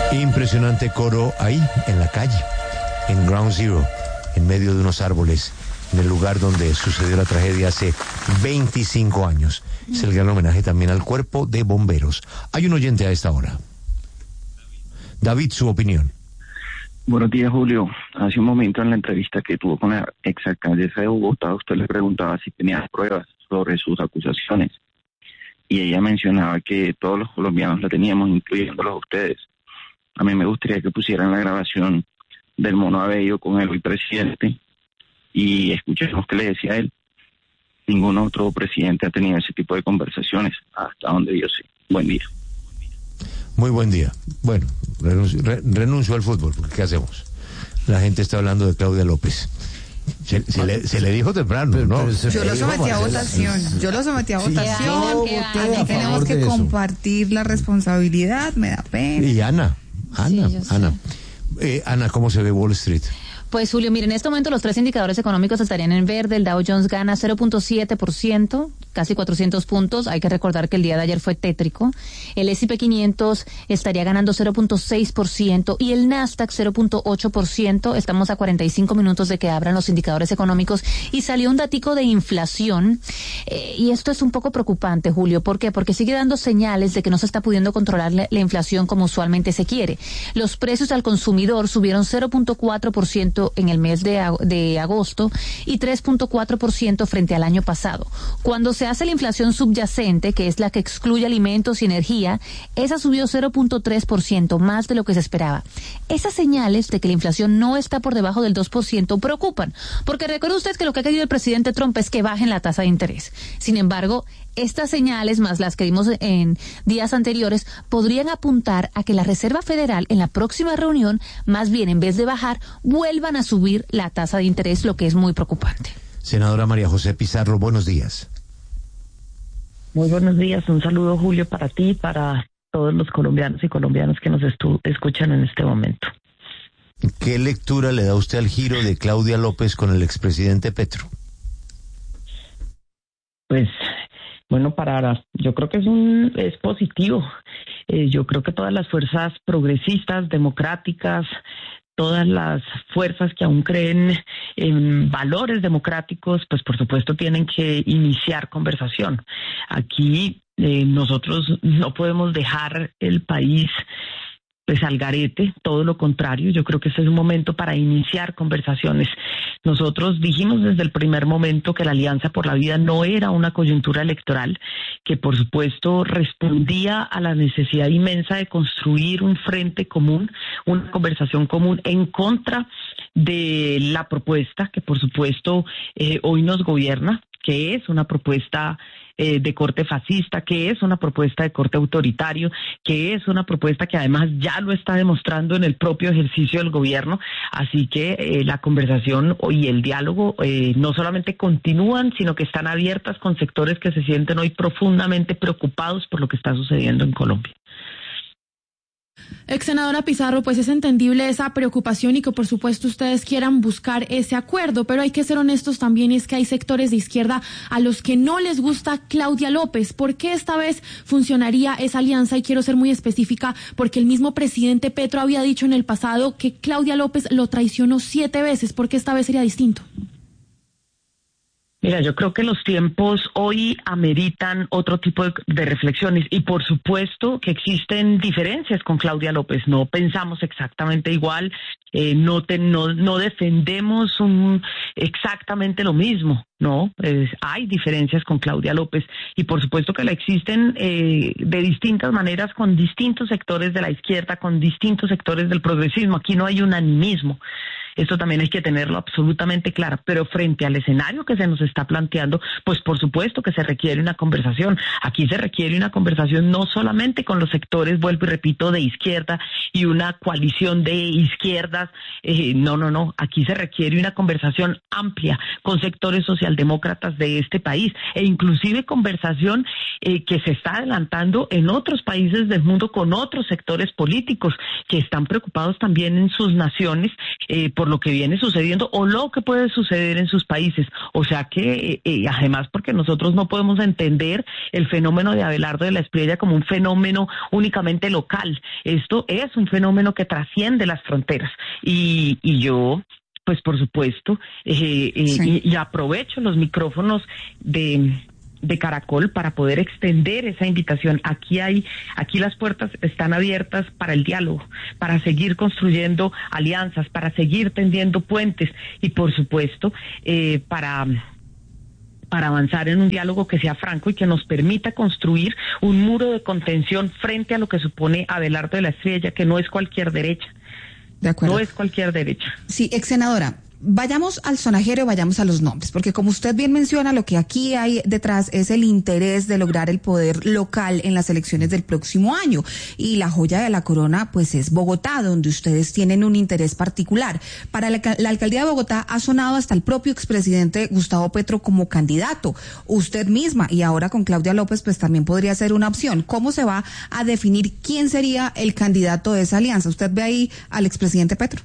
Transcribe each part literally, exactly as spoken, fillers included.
Impresionante coro ahí, en la calle, en Ground Zero, en medio de unos árboles, en el lugar donde sucedió la tragedia hace veinticinco años. Es el gran homenaje también al cuerpo de bomberos. Hay un oyente a esta hora. David, su opinión. Buenos días, Julio. Hace un momento en la entrevista que tuvo con la exalcaldesa de Bogotá, usted le preguntaba si tenía pruebas sobre sus acusaciones. Y ella mencionaba que todos los colombianos la teníamos, incluyéndolos a ustedes. A mí me gustaría que pusieran la grabación del Mono Abello con el hoy presidente y escuchemos qué le decía él. Ningún otro presidente ha tenido ese tipo de conversaciones, hasta donde yo sé. Buen día. Muy buen día. Bueno, renuncio, re, renuncio al fútbol, porque ¿qué hacemos? La gente está hablando de Claudia López. Se, se, le, se le dijo temprano, ¿no? Yo lo sometí a votación. Yo lo sometí a votación. Sí, tenemos que compartir la responsabilidad, me da pena. Y Ana, Ana, sí, Ana. Eh, Ana, ¿cómo se ve Wall Street? Pues Julio, mire, en este momento los tres indicadores económicos estarían en verde. El Dow Jones gana cero punto siete por ciento, casi cuatrocientos puntos. Hay que recordar que el día de ayer fue tétrico. El ese y pe quinientos estaría ganando cero punto seis por ciento y el Nasdaq cero punto ocho por ciento. Estamos a cuarenta y cinco minutos de que abran los indicadores económicos y salió un datico de inflación. Eh, y esto es un poco preocupante, Julio. ¿Por qué? Porque sigue dando señales de que no se está pudiendo controlar la, la inflación como usualmente se quiere. Los precios al consumidor subieron cero punto cuatro por ciento en el mes de, de agosto y tres punto cuatro por ciento frente al año pasado. Cuando se hace la inflación subyacente, que es la que excluye alimentos y energía, esa subió cero punto tres por ciento, más de lo que se esperaba. Esas señales de que la inflación no está por debajo del dos por ciento preocupan, porque recuerde usted que lo que ha querido el presidente Trump es que bajen la tasa de interés. Sin embargo, estas señales, más las que vimos en días anteriores, podrían apuntar a que la Reserva Federal en la próxima reunión, más bien en vez de bajar, vuelvan a subir la tasa de interés, lo que es muy preocupante. Senadora María José Pizarro, buenos días. Muy buenos días, un saludo, Julio, para ti y para todos los colombianos y colombianas que nos estu- escuchan en este momento. ¿Qué lectura le da usted al giro de Claudia López con el expresidente Petro? Pues, bueno, para yo creo que es un es positivo. Eh, yo creo que todas las fuerzas progresistas, democráticas, todas las fuerzas que aún creen en valores democráticos, pues por supuesto tienen que iniciar conversación. Aquí eh, nosotros no podemos dejar el país pues al garete, todo lo contrario. Yo creo que este es un momento para iniciar conversaciones. Nosotros dijimos desde el primer momento que la Alianza por la Vida no era una coyuntura electoral, que por supuesto respondía a la necesidad inmensa de construir un frente común, una conversación común en contra de la propuesta que por supuesto eh, hoy nos gobierna, que es una propuesta eh, de corte fascista, que es una propuesta de corte autoritario, que es una propuesta que además ya lo está demostrando en el propio ejercicio del gobierno. Así que eh, la conversación y el diálogo eh, no solamente continúan, sino que están abiertas con sectores que se sienten hoy profundamente preocupados por lo que está sucediendo en Colombia. Ex senadora Pizarro, pues es entendible esa preocupación y que por supuesto ustedes quieran buscar ese acuerdo, pero hay que ser honestos también, es que hay sectores de izquierda a los que no les gusta Claudia López. ¿Por qué esta vez funcionaría esa alianza? Y quiero ser muy específica porque el mismo presidente Petro había dicho en el pasado que Claudia López lo traicionó siete veces. ¿Por qué esta vez sería distinto? Mira, yo creo que los tiempos hoy ameritan otro tipo de, de reflexiones y por supuesto que existen diferencias con Claudia López. No pensamos exactamente igual, eh, no, te, no, no defendemos un, exactamente lo mismo, ¿no? Eh, hay diferencias con Claudia López y por supuesto que la existen eh, de distintas maneras con distintos sectores de la izquierda, con distintos sectores del progresismo. Aquí no hay unanimismo. Esto también hay que tenerlo absolutamente claro, pero frente al escenario que se nos está planteando, pues por supuesto que se requiere una conversación. Aquí se requiere una conversación no solamente con los sectores, vuelvo y repito, de izquierda y una coalición de izquierdas, eh, no, no, no, aquí se requiere una conversación amplia con sectores socialdemócratas de este país e inclusive conversación eh, que se está adelantando en otros países del mundo con otros sectores políticos que están preocupados también en sus naciones eh, por por lo que viene sucediendo o lo que puede suceder en sus países. O sea que, eh, además, porque nosotros no podemos entender el fenómeno de Abelardo de la Espriella como un fenómeno únicamente local. Esto es un fenómeno que trasciende las fronteras. Y, y yo... Pues por supuesto, eh, eh, sí. y, y aprovecho los micrófonos de, de Caracol para poder extender esa invitación. Aquí hay, aquí las puertas están abiertas para el diálogo, para seguir construyendo alianzas, para seguir tendiendo puentes y por supuesto eh, para para avanzar en un diálogo que sea franco y que nos permita construir un muro de contención frente a lo que supone Abelardo de la Espriella, que no es cualquier derecha. De acuerdo. No es cualquier derecha. Sí, ex senadora, vayamos al sonajero y vayamos a los nombres, porque como usted bien menciona, lo que aquí hay detrás es el interés de lograr el poder local en las elecciones del próximo año. Y la joya de la corona, pues es Bogotá, donde ustedes tienen un interés particular. Para la, la alcaldía de Bogotá ha sonado hasta el propio expresidente Gustavo Petro como candidato. Usted misma, y ahora con Claudia López, pues también podría ser una opción. ¿Cómo se va a definir quién sería el candidato de esa alianza? ¿Usted ve ahí al expresidente Petro?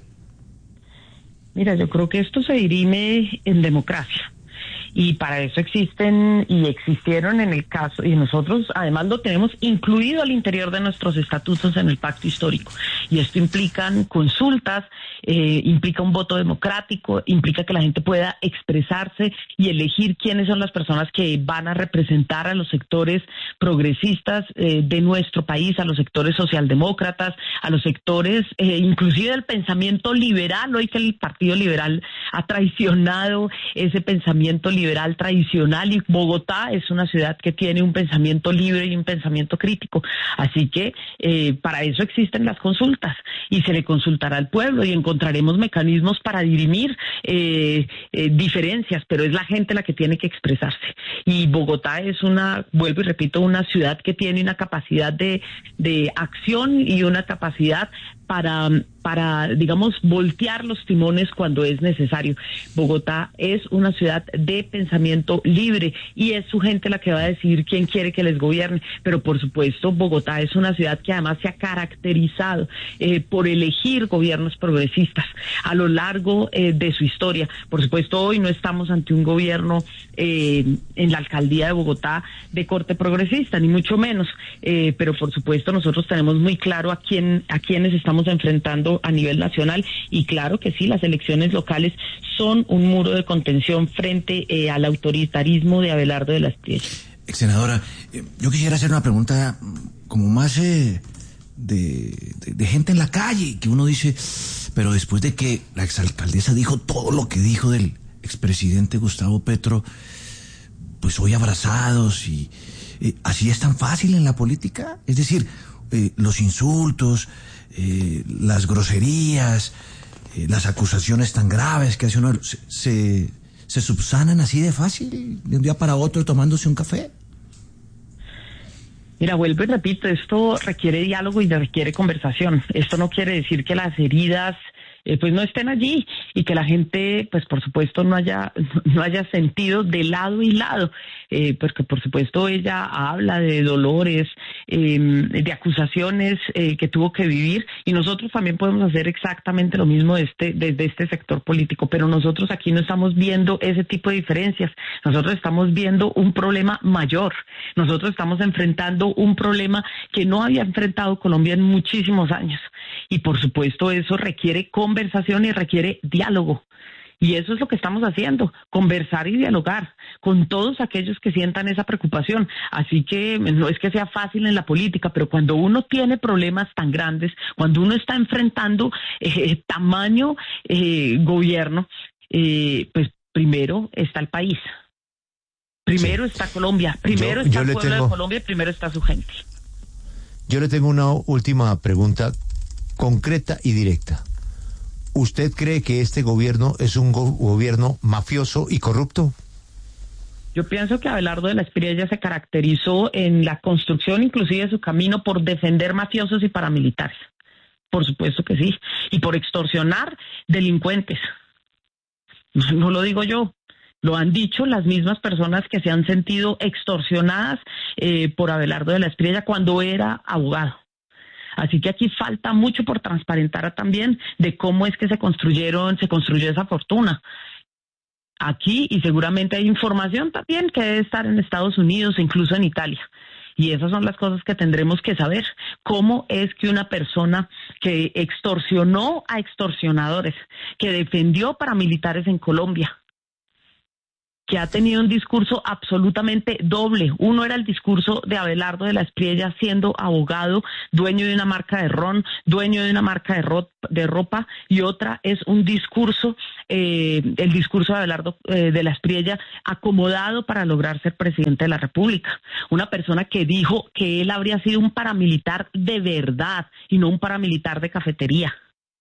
Mira, yo creo que esto se dirime en democracia y para eso existen y existieron en el caso, y nosotros además lo tenemos incluido al interior de nuestros estatutos en el pacto histórico, y esto implican consultas, eh, implica un voto democrático, implica que la gente pueda expresarse y elegir quiénes son las personas que van a representar a los sectores progresistas eh, de nuestro país, a los sectores socialdemócratas, a los sectores eh, inclusive del pensamiento liberal. Hoy que el Partido Liberal ha traicionado ese pensamiento liberal liberal tradicional, y Bogotá es una ciudad que tiene un pensamiento libre y un pensamiento crítico, así que eh, para eso existen las consultas y se le consultará al pueblo y encontraremos mecanismos para dirimir eh, eh, diferencias, pero es la gente la que tiene que expresarse, y Bogotá es una, vuelvo y repito, una ciudad que tiene una capacidad de, de acción y una capacidad para, para, digamos, voltear los timones cuando es necesario. Bogotá es una ciudad de pensamiento libre y es su gente la que va a decidir quién quiere que les gobierne, pero por supuesto Bogotá es una ciudad que además se ha caracterizado eh, por elegir gobiernos progresistas a lo largo eh, de su historia. Por supuesto, hoy no estamos ante un gobierno eh, en la alcaldía de Bogotá de corte progresista, ni mucho menos, eh, pero por supuesto nosotros tenemos muy claro a quién, a quiénes estamos enfrentando a nivel nacional, y claro que sí, las elecciones locales son un muro de contención frente eh, al autoritarismo de Abelardo de la Espriella. Ex senadora, eh, yo quisiera hacer una pregunta como más eh, de, de, de gente en la calle, que uno dice, pero después de que la exalcaldesa dijo todo lo que dijo del expresidente Gustavo Petro, pues hoy abrazados, y eh, así es tan fácil en la política, es decir, eh, los insultos, Eh, las groserías, eh, las acusaciones tan graves que hace uno, se, se, se subsanan así de fácil, de un día para otro tomándose un café. Mira, vuelvo y repito, esto requiere diálogo y requiere conversación. Esto no quiere decir que las heridas eh, pues no estén allí y que la gente, pues por supuesto, no haya no haya sentido de lado y lado, eh, porque por supuesto ella habla de dolores, eh, de acusaciones eh, que tuvo que vivir, y nosotros también podemos hacer exactamente lo mismo de este, desde este sector político, pero nosotros aquí no estamos viendo ese tipo de diferencias, nosotros estamos viendo un problema mayor, nosotros estamos enfrentando un problema que no había enfrentado Colombia en muchísimos años, y por supuesto eso requiere conversación y requiere diálogo. Y eso es lo que estamos haciendo, conversar y dialogar con todos aquellos que sientan esa preocupación. Así que no es que sea fácil en la política, pero cuando uno tiene problemas tan grandes, cuando uno está enfrentando eh, tamaño eh, gobierno, eh, pues primero está el país, primero sí. está Colombia, primero yo, está yo el pueblo tengo, de Colombia y primero está su gente. Yo le tengo una última pregunta concreta y directa. ¿Usted cree que este gobierno es un go- gobierno mafioso y corrupto? Yo pienso que Abelardo de la Espriella se caracterizó en la construcción inclusive de su camino por defender mafiosos y paramilitares. Por supuesto que sí. Y por extorsionar delincuentes. No, no lo digo yo. Lo han dicho las mismas personas que se han sentido extorsionadas eh, por Abelardo de la Espriella cuando era abogado. Así que aquí falta mucho por transparentar también de cómo es que se construyeron, se construyó esa fortuna. Aquí, y seguramente hay información también que debe estar en Estados Unidos e incluso en Italia. Y esas son las cosas que tendremos que saber. ¿Cómo es que una persona que extorsionó a extorsionadores, que defendió paramilitares en Colombia, que ha tenido un discurso absolutamente doble? Uno era el discurso de Abelardo de la Espriella siendo abogado, dueño de una marca de ron, dueño de una marca de, ro- de ropa, y otra es un discurso, eh, el discurso de Abelardo eh, de la Espriella acomodado para lograr ser presidente de la República. Una persona que dijo que él habría sido un paramilitar de verdad y no un paramilitar de cafetería.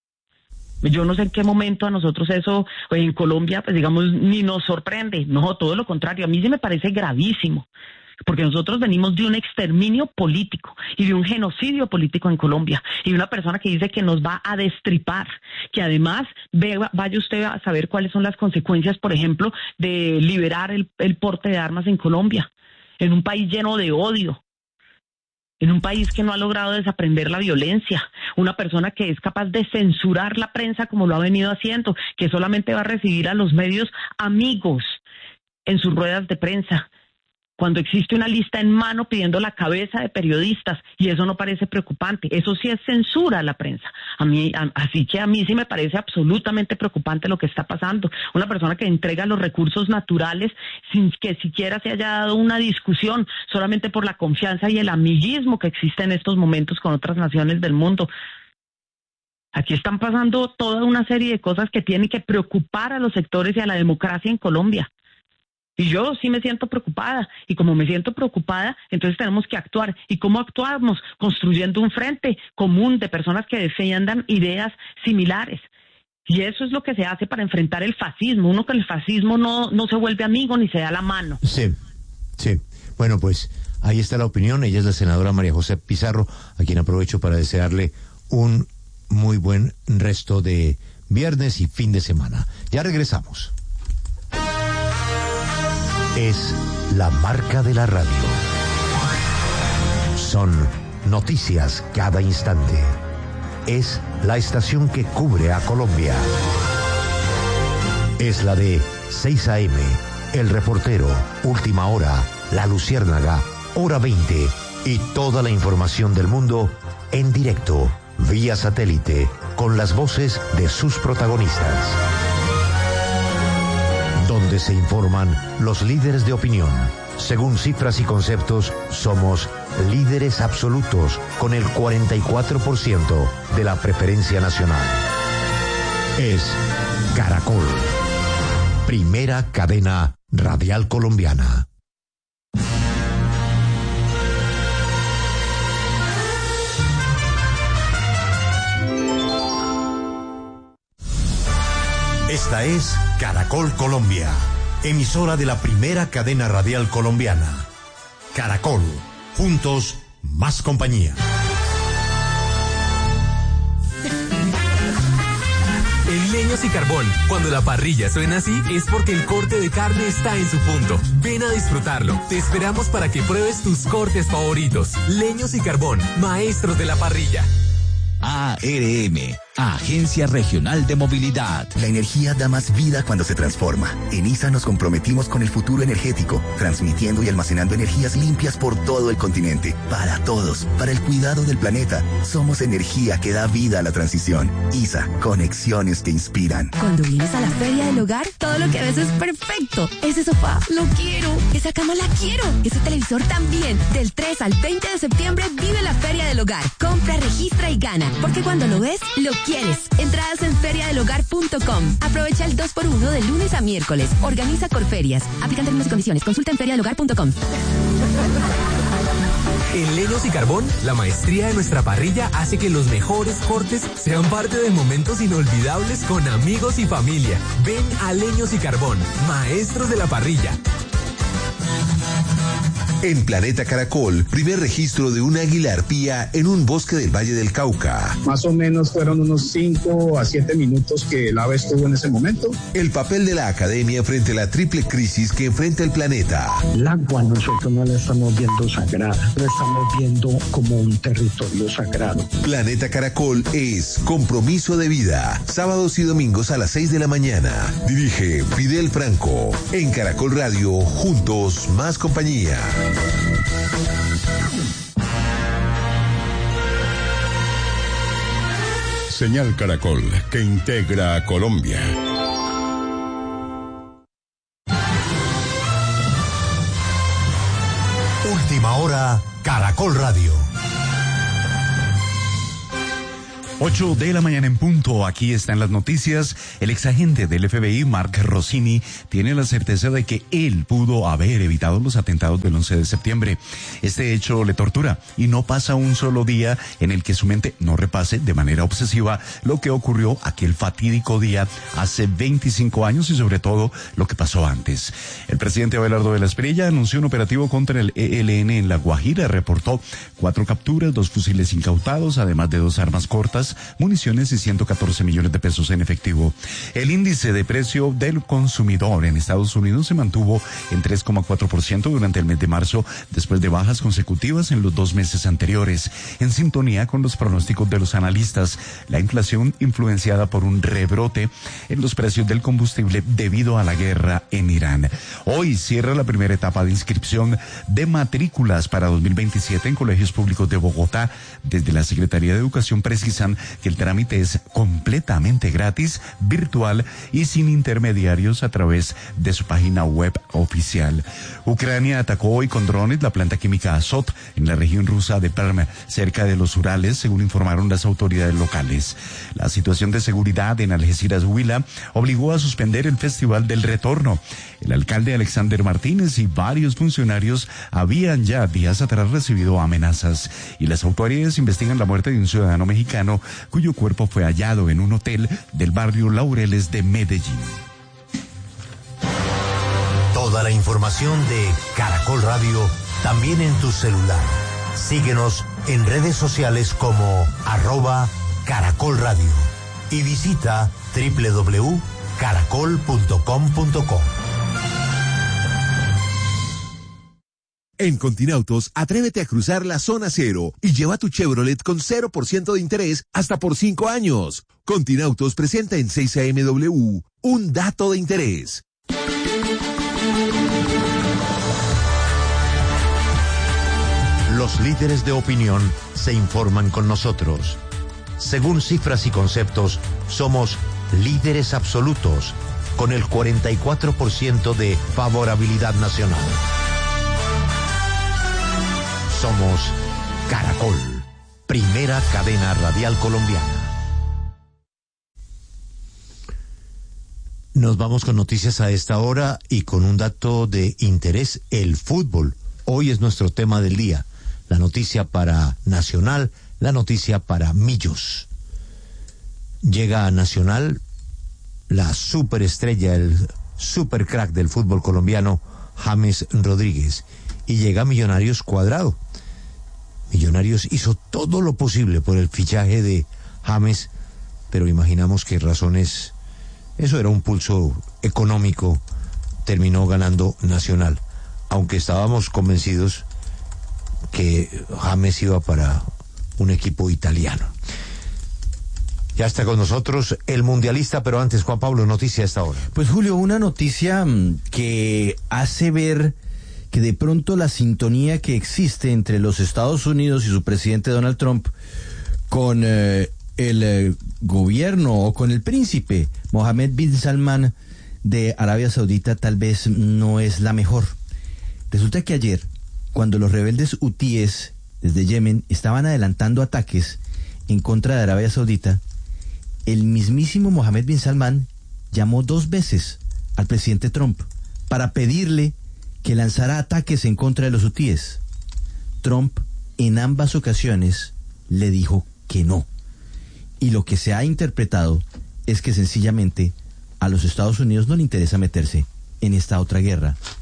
Yo no sé en qué momento a nosotros eso, pues en Colombia, pues digamos, ni nos sorprende. No, todo lo contrario, a mí sí me parece gravísimo, porque nosotros venimos de un exterminio político y de un genocidio político en Colombia, y de una persona que dice que nos va a destripar, que además ve, vaya usted a saber cuáles son las consecuencias, por ejemplo, de liberar el, el porte de armas en Colombia, en un país lleno de odio, en un país que no ha logrado desaprender la violencia, una persona que es capaz de censurar la prensa como lo ha venido haciendo, que solamente va a recibir a los medios amigos en sus ruedas de prensa, cuando existe una lista en mano pidiendo la cabeza de periodistas, y eso no parece preocupante. Eso sí es censura a la prensa. A mí, a, así que a mí sí me parece absolutamente preocupante lo que está pasando. Una persona que entrega los recursos naturales sin que siquiera se haya dado una discusión, solamente por la confianza y el amiguismo que existe en estos momentos con otras naciones del mundo. Aquí están pasando toda una serie de cosas que tienen que preocupar a los sectores y a la democracia en Colombia. Y yo sí me siento preocupada, y como me siento preocupada, entonces tenemos que actuar. ¿Y cómo actuamos? Construyendo un frente común de personas que defiendan ideas similares. Y eso es lo que se hace para enfrentar el fascismo. Uno con el fascismo no, no se vuelve amigo ni se da la mano. Sí, sí. Bueno, pues ahí está la opinión. Ella es la senadora María José Pizarro, a quien aprovecho para desearle un muy buen resto de viernes y fin de semana. Ya regresamos. Es la marca de la radio. Son noticias cada instante. Es la estación que cubre a Colombia. Es la de seis a eme, El Reportero, Última Hora, La Luciérnaga, Hora veinte y toda la información del mundo en directo, vía satélite, con las voces de sus protagonistas. Donde se informan los líderes de opinión. Según cifras y conceptos, somos líderes absolutos con el cuarenta y cuatro por ciento de la preferencia nacional. Es Caracol, primera cadena radial colombiana. Esta es Caracol Colombia, emisora de la primera cadena radial colombiana. Caracol, juntos, más compañía. En Leños y Carbón, cuando la parrilla suena así, es porque el corte de carne está en su punto. Ven a disfrutarlo. Te esperamos para que pruebes tus cortes favoritos. Leños y Carbón, maestros de la parrilla. A R M, Agencia Regional de Movilidad. La energía da más vida cuando se transforma. En I S A nos comprometimos con el futuro energético, transmitiendo y almacenando energías limpias por todo el continente. Para todos, para el cuidado del planeta. Somos energía que da vida a la transición. I S A, conexiones que inspiran. Cuando vienes a la Feria del Hogar, todo lo que ves es perfecto. Ese sofá, lo quiero. Esa cama, la quiero. Ese televisor también. Del tres al veinte de septiembre, vive la Feria del Hogar. Compra, registra y gana. Porque cuando lo ves, lo quieres. Entradas en feria del hogar punto com. Aprovecha el dos por uno de lunes a miércoles. Organiza Corferias. Aplican términos y condiciones. Consulta en feria del hogar punto com. En Leños y Carbón, la maestría de nuestra parrilla hace que los mejores cortes sean parte de momentos inolvidables con amigos y familia. Ven a Leños y Carbón, maestros de la parrilla. En Planeta Caracol, primer registro de un águila arpía en un bosque del Valle del Cauca. Más o menos fueron unos cinco a siete minutos que el ave estuvo en ese momento. El papel de la academia frente a la triple crisis que enfrenta el planeta. El agua nosotros no la estamos viendo sagrada, la estamos viendo como un territorio sagrado. Planeta Caracol es compromiso de vida. Sábados y domingos a las seis de la mañana. Dirige Fidel Franco. En Caracol Radio, juntos más compañía. Señal Caracol, que integra a Colombia. Última hora, Caracol Radio. ocho de la mañana en punto, aquí están las noticias. El exagente del F B I, Mark Rossini, tiene la certeza de que él pudo haber evitado los atentados del once de septiembre. Este hecho le tortura y no pasa un solo día en el que su mente no repase de manera obsesiva lo que ocurrió aquel fatídico día hace veinticinco años y sobre todo lo que pasó antes. El presidente Abelardo de la Espriella anunció un operativo contra el E L N en La Guajira, reportó cuatro capturas, dos fusiles incautados, además de dos armas cortas, municiones y ciento catorce millones de pesos en efectivo. El índice de precio del consumidor en Estados Unidos se mantuvo en tres coma cuatro por ciento durante el mes de marzo, después de bajas consecutivas en los dos meses anteriores. En sintonía con los pronósticos de los analistas, la inflación influenciada por un rebrote en los precios del combustible debido a la guerra en Irán. Hoy cierra la primera etapa de inscripción de matrículas para dos mil veintisiete en colegios públicos de Bogotá. Desde la Secretaría de Educación precisan que el trámite es completamente gratis, virtual y sin intermediarios a través de su página web oficial. Ucrania atacó hoy con drones la planta química Azot en la región rusa de Perm, cerca de los Urales, según informaron las autoridades locales. La situación de seguridad en Algeciras, Huila, obligó a suspender el Festival del Retorno. El alcalde Alexander Martínez y varios funcionarios habían ya días atrás recibido amenazas y las autoridades investigan la muerte de un ciudadano mexicano cuyo cuerpo fue hallado en un hotel del barrio Laureles de Medellín. Toda la información de Caracol Radio también en tu celular. Síguenos en redes sociales como arroba Caracol Radio y visita doble u doble u doble u punto caracol punto com punto co. En Continautos, atrévete a cruzar la zona cero y lleva tu Chevrolet con cero por ciento de interés hasta por cinco años. Continautos presenta en seis A M W un dato de interés. Los líderes de opinión se informan con nosotros. Según cifras y conceptos, somos líderes absolutos, con el cuarenta y cuatro por ciento de favorabilidad nacional. Somos Caracol, primera cadena radial colombiana. Nos vamos con noticias a esta hora y con un dato de interés, el fútbol. Hoy es nuestro tema del día. La noticia para Nacional, la noticia para Millos. Llega a Nacional la superestrella, el super crack del fútbol colombiano, James Rodríguez. Y llega Millonarios Cuadrado. Millonarios hizo todo lo posible por el fichaje de James, pero imaginamos que razones, eso era un pulso económico, terminó ganando Nacional, aunque estábamos convencidos que James iba para un equipo italiano. Ya está con nosotros el mundialista, pero antes, Juan Pablo, noticia a esta hora. Pues Julio, una noticia que hace ver que de pronto la sintonía que existe entre los Estados Unidos y su presidente Donald Trump con eh, el eh, gobierno o con el príncipe Mohammed bin Salman de Arabia Saudita tal vez no es la mejor. Resulta que ayer, cuando los rebeldes hutíes desde Yemen estaban adelantando ataques en contra de Arabia Saudita, el mismísimo Mohammed bin Salman llamó dos veces al presidente Trump para pedirle que lanzara ataques en contra de los hutíes. Trump en ambas ocasiones le dijo que no. Y lo que se ha interpretado es que sencillamente a los Estados Unidos no le interesa meterse en esta otra guerra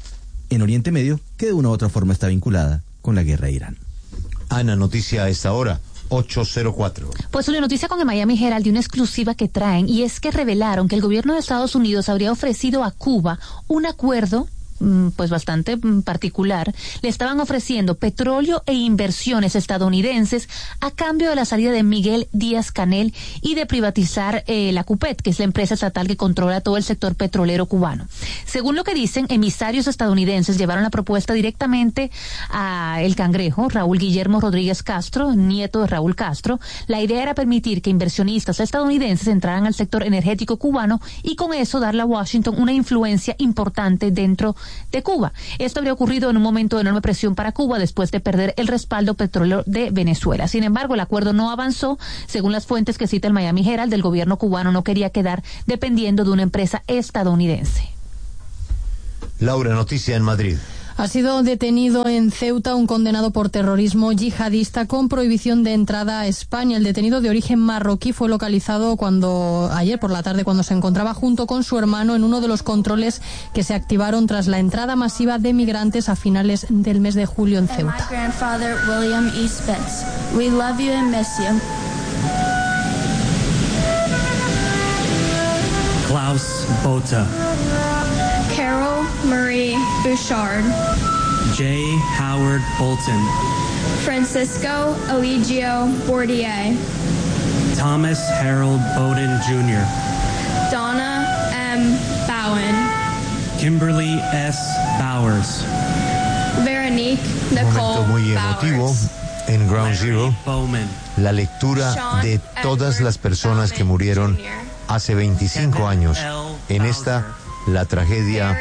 en Oriente Medio que de una u otra forma está vinculada con la guerra de Irán. Ana, noticia a esta hora. ocho cero cuatro. Pues una noticia con el Miami Herald de una exclusiva que traen, y es que revelaron que el gobierno de Estados Unidos habría ofrecido a Cuba un acuerdo pues bastante particular. Le estaban ofreciendo petróleo e inversiones estadounidenses a cambio de la salida de Miguel Díaz-Canel y de privatizar eh, la CUPET, que es la empresa estatal que controla todo el sector petrolero cubano. Según lo que dicen, emisarios estadounidenses llevaron la propuesta directamente a el cangrejo, Raúl Guillermo Rodríguez Castro, nieto de Raúl Castro. La idea era permitir que inversionistas estadounidenses entraran al sector energético cubano y con eso darle a Washington una influencia importante dentro de Cuba. Esto habría ocurrido en un momento de enorme presión para Cuba después de perder el respaldo petrolero de Venezuela. Sin embargo, el acuerdo no avanzó. Según las fuentes que cita el Miami Herald, el gobierno cubano no quería quedar dependiendo de una empresa estadounidense. Laura, noticia en Madrid. Ha sido detenido en Ceuta un condenado por terrorismo yihadista con prohibición de entrada a España. El detenido de origen marroquí fue localizado cuando ayer por la tarde cuando se encontraba junto con su hermano en uno de los controles que se activaron tras la entrada masiva de migrantes a finales del mes de julio en Ceuta. Klaus Botha. Carol Marie Bouchard. J. Howard Bolton. Francisco Eligio Bordier. Thomas Harold Bowden Junior Donna M. Bowen. Kimberly S. Bowers. Veronique Un Nicole momento muy emotivo Bowers. en Ground Zero. Bowman. La lectura de todas las personas que murieron hace veinticinco años en esta, la tragedia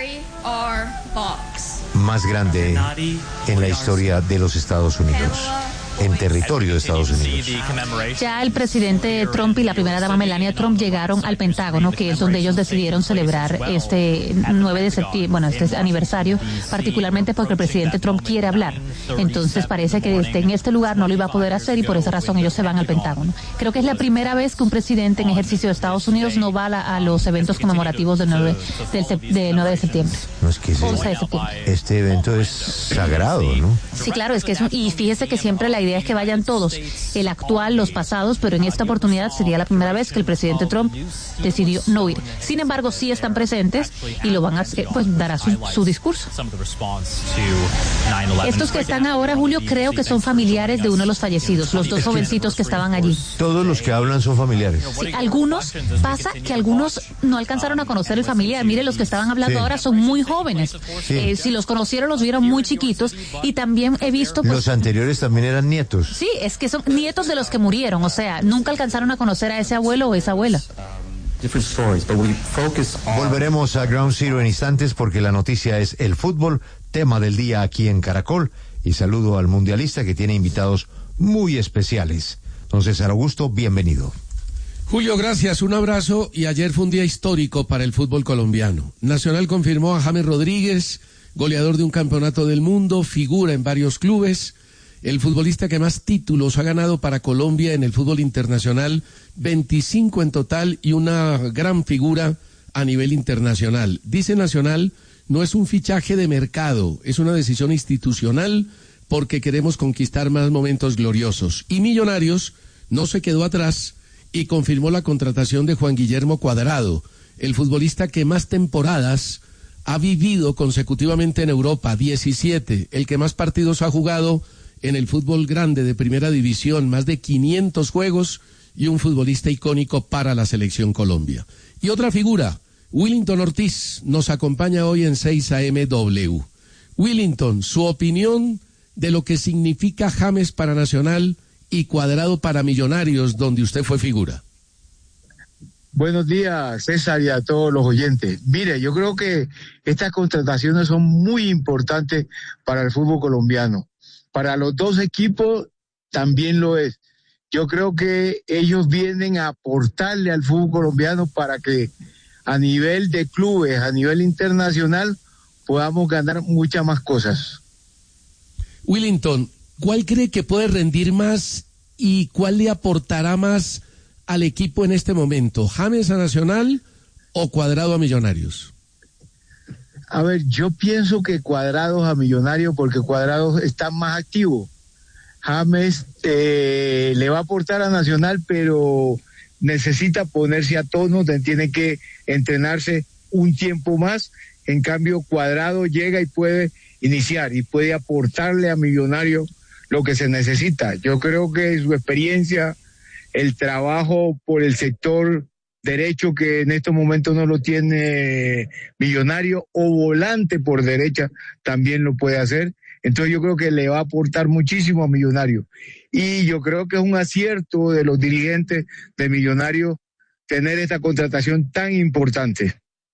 más grande en la historia de los Estados Unidos, en territorio de Estados Unidos. Ya el presidente Trump y la primera dama Melania Trump llegaron al Pentágono, que es donde ellos decidieron celebrar este nueve de septiembre, bueno, este aniversario, particularmente porque el presidente Trump quiere hablar. Entonces parece que este, en este lugar no lo iba a poder hacer y por esa razón ellos se van al Pentágono. Creo que es la primera vez que un presidente en ejercicio de Estados Unidos no va a, la, a los eventos conmemorativos del nueve, del, del nueve de septiembre. No, es que ese, once de septiembre. Este evento es sagrado, ¿no? Sí, claro, es que es un, y fíjese que siempre la idea es que vayan todos, el actual, los pasados, pero en esta oportunidad sería la primera vez que el presidente Trump decidió no ir. Sin embargo, sí están presentes y lo van a hacer, pues dará su, su discurso. Estos que están ahora, Julio, creo que son familiares de uno de los fallecidos, los dos jovencitos que estaban allí. Todos los que hablan son familiares. Sí, algunos, pasa que algunos no alcanzaron a conocer el familiar. Mire, los que estaban hablando sí. ahora son muy jóvenes. Sí. Eh, si los conocieron, los vieron muy chiquitos. Y también he visto... Pues, los anteriores también eran nietos. Sí, es que son nietos de los que murieron. O sea, nunca alcanzaron a conocer a ese abuelo o esa abuela. Volveremos a Ground Zero en instantes porque la noticia es el fútbol, tema del día aquí en Caracol. Y saludo al mundialista que tiene invitados muy especiales. Don César Augusto, bienvenido. Julio, gracias, un abrazo. Y ayer fue un día histórico para el fútbol colombiano. Nacional confirmó a James Rodríguez, goleador de un campeonato del mundo, figura en varios clubes, el futbolista que más títulos ha ganado para Colombia en el fútbol internacional, veinticinco en total y una gran figura a nivel internacional. Dice Nacional, no es un fichaje de mercado, es una decisión institucional porque queremos conquistar más momentos gloriosos. Y Millonarios no se quedó atrás y confirmó la contratación de Juan Guillermo Cuadrado, el futbolista que más temporadas ha vivido consecutivamente en Europa, diecisiete, el que más partidos ha jugado en el fútbol grande de primera división, más de quinientos juegos y un futbolista icónico para la selección Colombia. Y otra figura, Willington Ortiz, nos acompaña hoy en seis A M W. Willington, su opinión de lo que significa James para Nacional y Cuadrado para Millonarios, donde usted fue figura. Buenos días, César, y a todos los oyentes. Mire, yo creo que estas contrataciones son muy importantes para el fútbol colombiano. Para los dos equipos también lo es. Yo creo que ellos vienen a aportarle al fútbol colombiano para que a nivel de clubes, a nivel internacional, podamos ganar muchas más cosas. Willington, ¿cuál cree que puede rendir más y cuál le aportará más al equipo en este momento? ¿James a Nacional o Cuadrado a Millonarios? A ver, yo pienso que Cuadrados a Millonarios, porque Cuadrados está más activo. James eh, le va a aportar a Nacional, pero necesita ponerse a tono, tiene que entrenarse un tiempo más. En cambio, Cuadrado llega y puede iniciar y puede aportarle a Millonarios lo que se necesita. Yo creo que su experiencia, el trabajo por el sector derecho, que en estos momentos no lo tiene Millonario, o volante por derecha, también lo puede hacer. Entonces yo creo que le va a aportar muchísimo a Millonario. Y yo creo que es un acierto de los dirigentes de Millonario tener esta contratación tan importante.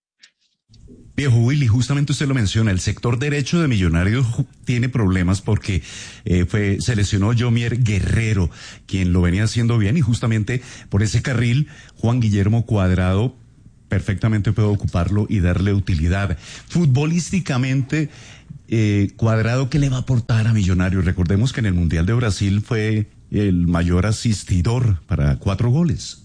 Viejo Willy, justamente usted lo menciona, el sector derecho de Millonarios tiene problemas porque eh, fue, se lesionó Yomier Guerrero, quien lo venía haciendo bien, y justamente por ese carril Juan Guillermo Cuadrado perfectamente puede ocuparlo y darle utilidad. Futbolísticamente, eh, Cuadrado, ¿qué le va a aportar a Millonarios? Recordemos que en el Mundial de Brasil fue el mayor asistidor para cuatro goles.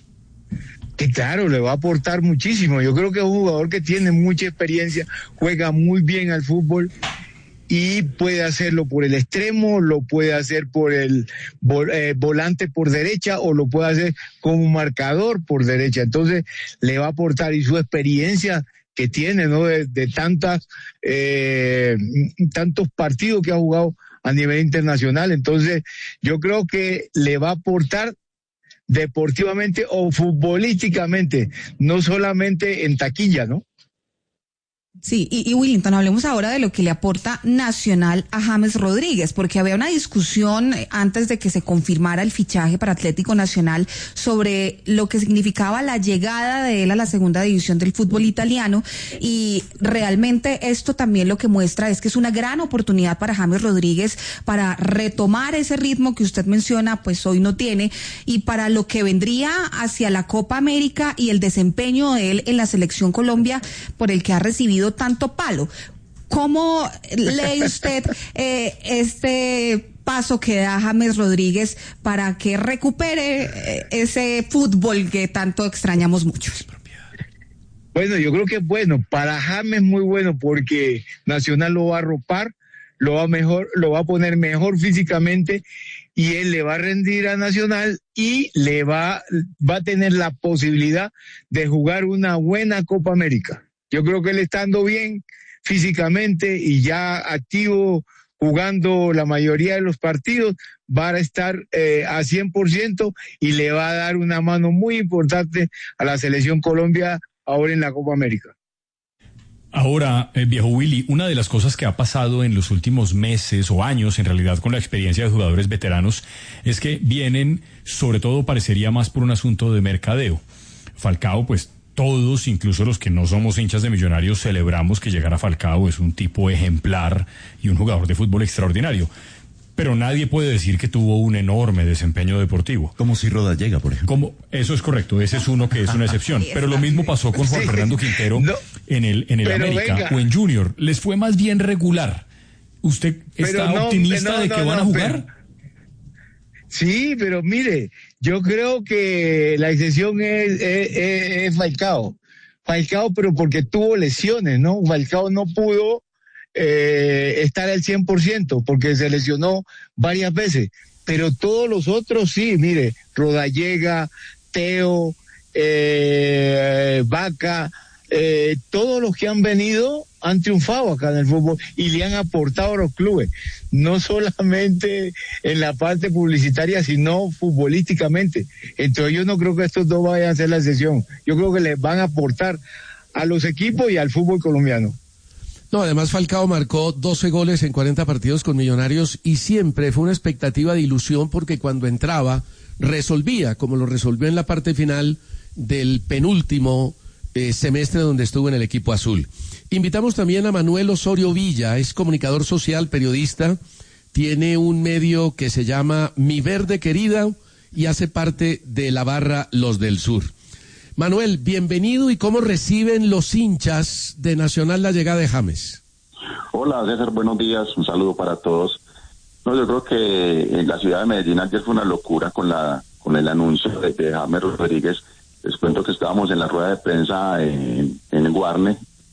Que claro, le va a aportar muchísimo. Yo creo que es un jugador que tiene mucha experiencia, juega muy bien al fútbol y puede hacerlo por el extremo, lo puede hacer por el vol, eh, volante por derecha, o lo puede hacer como marcador por derecha. Entonces le va a aportar, y su experiencia que tiene, ¿no? De, de tantas, eh, tantos partidos que ha jugado a nivel internacional. Entonces yo creo que le va a aportar deportivamente o futbolísticamente, no solamente en taquilla, ¿no? Sí, y, y Willington, hablemos ahora de lo que le aporta Nacional a James Rodríguez, porque había una discusión antes de que se confirmara el fichaje para Atlético Nacional sobre lo que significaba la llegada de él a la segunda división del fútbol italiano, y realmente esto también lo que muestra es que es una gran oportunidad para James Rodríguez para retomar ese ritmo que usted menciona, pues hoy no tiene, y para lo que vendría hacia la Copa América y el desempeño de él en la Selección Colombia, por el que ha recibido tanto palo. ¿Cómo lee usted eh, este paso que da James Rodríguez para que recupere eh, ese fútbol que tanto extrañamos muchos? Bueno, yo creo que es bueno. Para James muy bueno, porque Nacional lo va a arropar, lo va mejor, lo va a poner mejor físicamente, y él le va a rendir a Nacional y le va, va a tener la posibilidad de jugar una buena Copa América. Yo creo que él estando bien físicamente y ya activo, jugando la mayoría de los partidos, va a estar eh, a cien por ciento y le va a dar una mano muy importante a la Selección Colombia ahora en la Copa América. Ahora, eh, viejo Willy, una de las cosas que ha pasado en los últimos meses o años, en realidad, con la experiencia de jugadores veteranos, es que vienen, sobre todo parecería más por un asunto de mercadeo. Falcao, pues, todos, incluso los que no somos hinchas de Millonarios, celebramos que llegara Falcao. Es un tipo ejemplar y un jugador de fútbol extraordinario. Pero nadie puede decir que tuvo un enorme desempeño deportivo. Como si Rodallega, por ejemplo. Como, eso es correcto, ese es uno que es una excepción. Pero lo mismo pasó con Juan sí. Fernando Quintero no, en el, en el América venga. o en Junior. Les fue más bien regular. ¿Usted está no, optimista no, de que no, van a jugar? Pero... Sí, pero mire, yo creo que la excepción es, es, es Falcao. Falcao, pero porque tuvo lesiones, ¿no? Falcao no pudo eh, estar al cien por ciento porque se lesionó varias veces. Pero todos los otros sí, mire, Rodallega, Teo, eh, Vaca, eh, todos los que han venido han triunfado acá en el fútbol y le han aportado a los clubes, no solamente en la parte publicitaria, sino futbolísticamente. Entonces yo no creo que estos dos vayan a hacer la excepción. Yo creo que les van a aportar a los equipos y al fútbol colombiano. No, además Falcao marcó doce goles en cuarenta partidos con Millonarios y siempre fue una expectativa de ilusión porque cuando entraba resolvía, como lo resolvió en la parte final del penúltimo eh, semestre donde estuvo en el equipo azul. Invitamos también a Manuel Osorio Villa, es comunicador social, periodista, tiene un medio que se llama Mi Verde Querida y hace parte de la barra Los del Sur. Manuel, bienvenido, ¿y cómo reciben los hinchas de Nacional la llegada de James? Hola César, buenos días, un saludo para todos. No, yo creo que en la ciudad de Medellín ayer fue una locura con la con el anuncio de, de James Rodríguez. Les cuento que estábamos en la rueda de prensa en, en Guarne,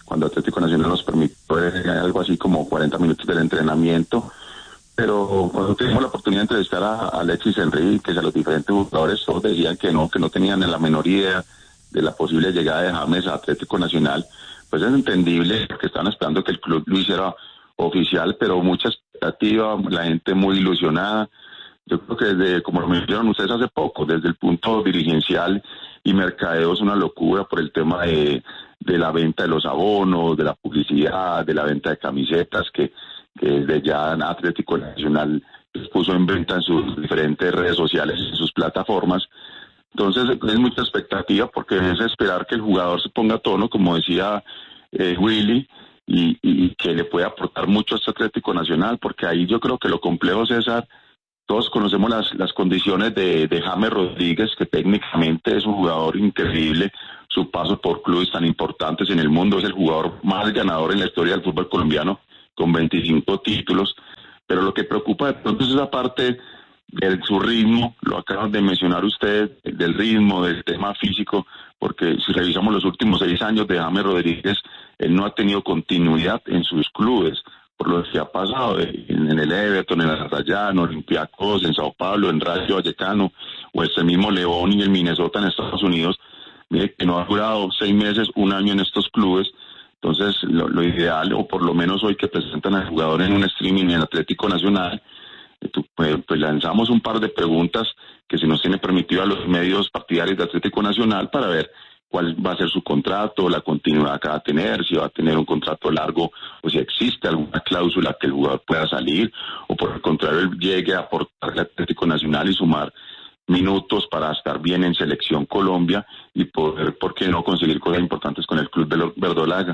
cuando Atlético Nacional nos permitió eh, algo así como cuarenta minutos del entrenamiento. Pero cuando tuvimos la oportunidad de entrevistar a, a Alexis Enríquez, a los diferentes jugadores, todos decían que no, que no tenían la menor idea de la posible llegada de James a Atlético Nacional. Pues es entendible que estaban esperando que el club lo hiciera oficial, pero mucha expectativa, la gente muy ilusionada. Yo creo que desde, como lo mencionaron ustedes hace poco, desde el punto dirigencial y mercadeo es una locura por el tema de, de la venta de los abonos, de la publicidad, de la venta de camisetas, que que desde ya Atlético Nacional puso en venta en sus diferentes redes sociales, en sus plataformas. Entonces es mucha expectativa porque es esperar que el jugador se ponga a tono, como decía eh, Willy, y, y que le pueda aportar mucho a este Atlético Nacional, porque ahí yo creo que lo complejo, César, todos conocemos las, las condiciones de, de James Rodríguez, que técnicamente es un jugador increíble, su paso por clubes tan importantes en el mundo, es el jugador más ganador en la historia del fútbol colombiano, con veinticinco títulos, pero lo que preocupa de pronto es esa parte de su ritmo, lo acaban de mencionar usted, del ritmo, del tema físico, porque si revisamos los últimos seis años de James Rodríguez, él no ha tenido continuidad en sus clubes, por lo que ha pasado en, en el Everton, en el Rayados, Olympiacos, en Sao Paulo, en Rayo Vallecano, o ese mismo León y el Minnesota en Estados Unidos. Mire que no ha durado seis meses, un año en estos clubes. Entonces, lo, lo ideal, o por lo menos hoy que presentan al jugador en un streaming en Atlético Nacional, pues, pues lanzamos un par de preguntas que se nos tiene permitido a los medios partidarios de Atlético Nacional para ver cuál va a ser su contrato, la continuidad que va a tener, si va a tener un contrato largo o si existe alguna cláusula que el jugador pueda salir, o por el contrario, él llegue a aportar al Atlético Nacional y sumar minutos para estar bien en Selección Colombia y poder, ¿por qué no?, conseguir cosas importantes con el club de verdolaga.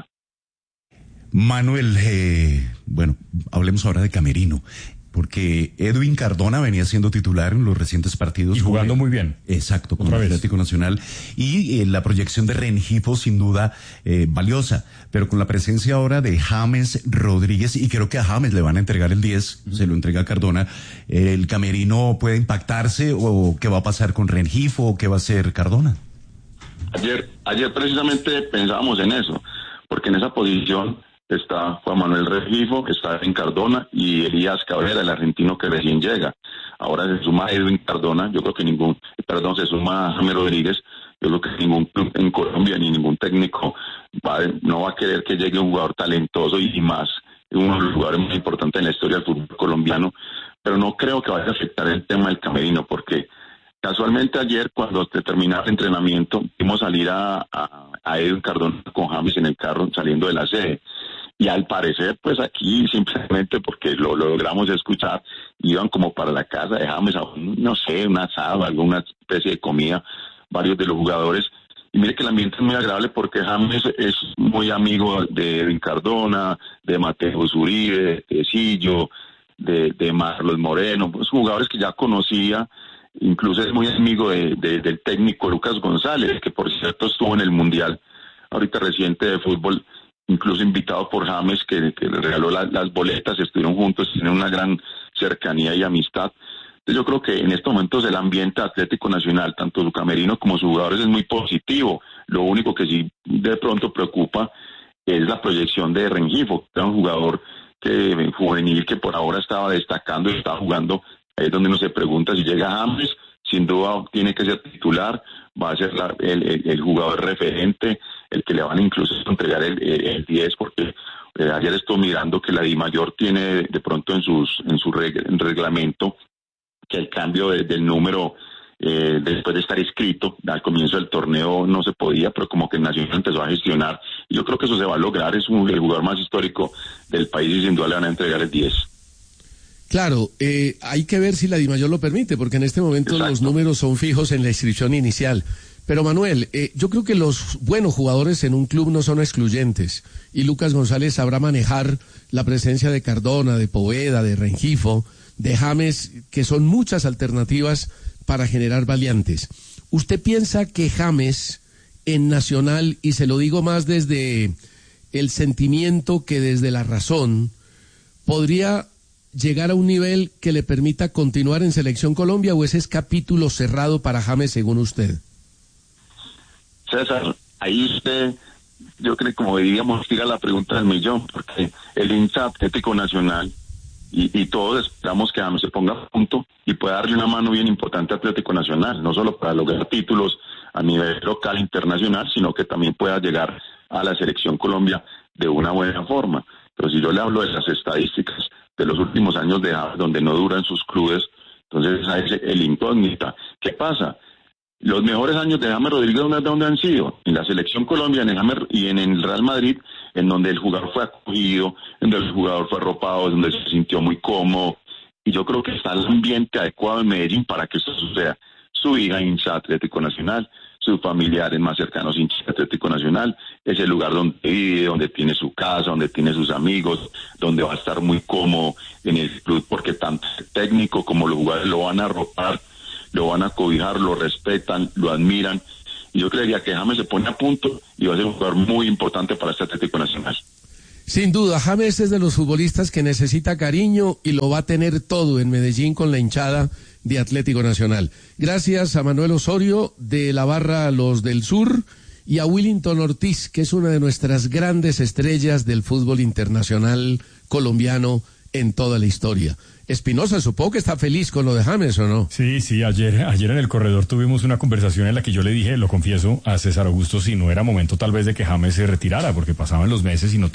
Manuel, eh, bueno, hablemos ahora de Camerino, porque Edwin Cardona venía siendo titular en los recientes partidos. Y jugando con, muy bien. Exacto, con el Atlético Nacional. Y eh, la proyección de Rengifo, sin duda, eh, valiosa. Pero con la presencia ahora de James Rodríguez, y creo que a James le van a entregar el diez, uh-huh. se lo entrega a Cardona, eh, ¿el Camerino puede impactarse o qué va a pasar con Rengifo o qué va a hacer Cardona? Ayer, ayer precisamente pensábamos en eso, porque en esa posición está Juan Manuel Rengifo, está Edwin Cardona y Elías Cabrera, el argentino que recién llega. Ahora se suma Edwin Cardona, yo creo que ningún, perdón, se suma James Rodríguez, yo creo que ningún club en Colombia ni ningún técnico va, no va a querer que llegue un jugador talentoso y, y más, uno de los jugadores más importantes en la historia del fútbol colombiano, pero no creo que vaya a afectar el tema del Camerino, porque casualmente ayer, cuando terminaba el entrenamiento, vimos salir a, a, a Edwin Cardona con James en el carro saliendo de la sede. Y al parecer, pues aquí simplemente porque lo, lo logramos escuchar, iban como para la casa de James a un, no sé, un asado, alguna especie de comida, varios de los jugadores. Y mire que el ambiente es muy agradable porque James es muy amigo de Edwin Cardona, de Mateo Uribe, de Tecillo, de, de Marlos Moreno, pues jugadores que ya conocía. Incluso es muy amigo de, de, del técnico Lucas González, que por cierto estuvo en el Mundial ahorita reciente de fútbol, incluso invitado por James, que, que le regaló la, las boletas, estuvieron juntos, tienen una gran cercanía y amistad. Entonces yo creo que en estos momentos el ambiente Atlético Nacional, tanto su camerino como sus jugadores, es muy positivo. Lo único que sí de pronto preocupa es la proyección de Rengifo, que era un jugador que juvenil que por ahora estaba destacando y estaba jugando. Ahí es donde uno se pregunta si llega James, sin duda tiene que ser titular, va a ser la, el, el, el jugador referente, el que le van a incluso entregar el, el, el diez, porque eh, ayer estuve mirando que la DIMAYOR tiene de pronto en sus en su reg, en reglamento que el cambio de, del número eh, después de estar inscrito al comienzo del torneo no se podía, pero como que el Nacional empezó a gestionar, y yo creo que eso se va a lograr. Es un, el jugador más histórico del país y sin duda le van a entregar el diez. Claro, eh, hay que ver si la DIMAYOR lo permite, porque en este momento Exacto. los números son fijos en la inscripción inicial. Pero Manuel, eh, yo creo que los buenos jugadores en un club no son excluyentes, y Lucas González sabrá manejar la presencia de Cardona, de Poveda, de Rengifo, de James, que son muchas alternativas para generar variantes. ¿Usted piensa que James en Nacional, y se lo digo más desde el sentimiento que desde la razón, podría llegar a un nivel que le permita continuar en Selección Colombia, o ese es capítulo cerrado para James según usted? César, ahí usted yo creo que como diríamos, tira la pregunta del millón, porque el hincha Atlético Nacional y, y todos esperamos que James se ponga a punto y pueda darle una mano bien importante a Atlético Nacional, no solo para lograr títulos a nivel local, internacional, sino que también pueda llegar a la selección Colombia de una buena forma. Pero si yo le hablo de las estadísticas de los últimos años de James, donde no duran sus clubes, entonces esa es el incógnita. ¿Qué pasa? Los mejores años de James Rodríguez, ¿dónde, ¿dónde han sido? En la selección Colombia en el James, y en el Real Madrid, en donde el jugador fue acogido, en donde el jugador fue arropado, donde se sintió muy cómodo. Y yo creo que está el ambiente adecuado en Medellín para que esto suceda. Su hija hincha Atlético Nacional, sus familiares más cercanos hincha Atlético Nacional, es el lugar donde vive, donde tiene su casa, donde tiene sus amigos, donde va a estar muy cómodo en el club, porque tanto el técnico como los jugadores lo van a arropar, lo van a cobijar, lo respetan, lo admiran, y yo creería que James se pone a punto y va a ser un jugador muy importante para este Atlético Nacional. Sin duda, James es de los futbolistas que necesita cariño y lo va a tener todo en Medellín con la hinchada de Atlético Nacional. Gracias a Manuel Osorio de la barra Los del Sur y a Willington Ortiz, que es una de nuestras grandes estrellas del fútbol internacional colombiano en toda la historia. Espinosa, supongo que está feliz con lo de James, ¿o no? Sí, sí, ayer, ayer en el corredor tuvimos una conversación en la que yo le dije, lo confieso, a César Augusto, si no era momento tal vez de que James se retirara, porque pasaban los meses y no